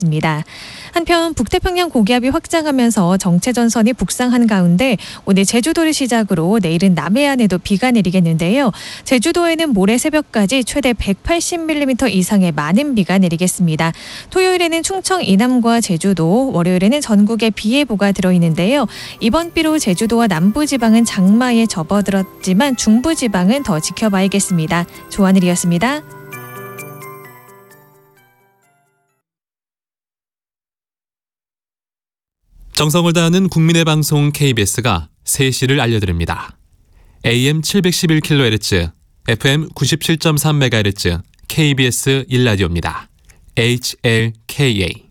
입니다. 한편 북태평양 고기압이 확장하면서 정체전선이 북상한 가운데 오늘 제주도를 시작으로 내일은 남해안에도 비가 내리겠는데요. 제주도에는 모레 새벽까지 최대 180mm 이상의 많은 비가 내리겠습니다. 토요일에는 충청 이남과 제주도, 월요일에는 전국에 비 예보가 들어있는데요. 이번 비로 제주도와 남부지방은 장마에 접어들었지만 중부지방은 더 지켜봐야겠습니다. 조하늘이었습니다. 정성을 다하는 국민의 방송 KBS가 3시를 알려드립니다. AM 711kHz, FM 97.3MHz KBS 1라디오입니다. HLKA